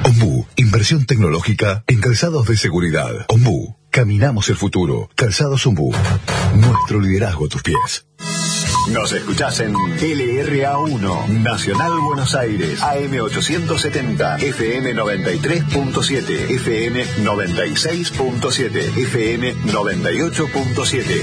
Ombú, inversión tecnológica en calzados de seguridad. Ombú, caminamos el futuro. Calzados Ombú, nuestro liderazgo a tus pies. Nos escuchás en LRA1, Nacional Buenos Aires, AM 870, FM 93.7, FM 96.7, FM 98.7.